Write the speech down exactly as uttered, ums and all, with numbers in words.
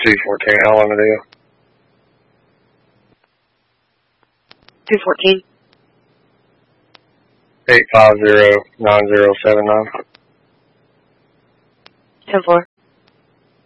two fourteen, Alamodale. two fourteen. eight five zero, nine zero seven nine. ten four.